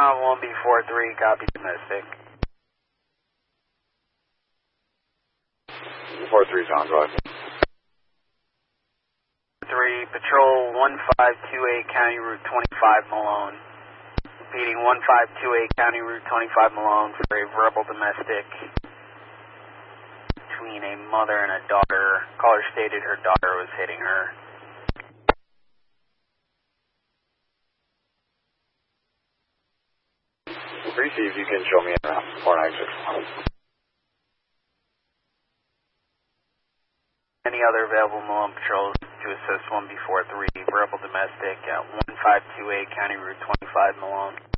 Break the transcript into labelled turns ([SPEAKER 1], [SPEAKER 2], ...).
[SPEAKER 1] 1B43, copy domestic.
[SPEAKER 2] 43 sounds right.
[SPEAKER 1] 3, Patrol 1528, County Route 25, Malone. Repeating 1528, County Route 25, Malone for a verbal domestic between a mother and a daughter. Caller stated her daughter was hitting her.
[SPEAKER 2] See if you can show me around 496.
[SPEAKER 1] Any other available Malone patrols to assist 1B43, verbal domestic at 1528 County Route 25, Malone.